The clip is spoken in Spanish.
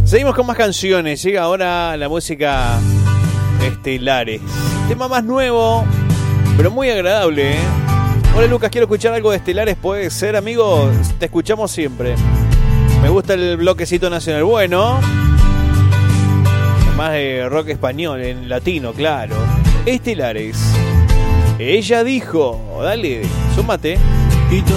Seguimos con más canciones. Llega ahora la música Estelares. Tema más nuevo, pero muy agradable, ¿eh? Hola Lucas, quiero escuchar algo de Estelares. ¿Puede ser, amigo? Te escuchamos siempre. Me gusta el bloquecito nacional. Bueno, más de rock español, en latino, claro. Estelares. Ella dijo, dale, súmate.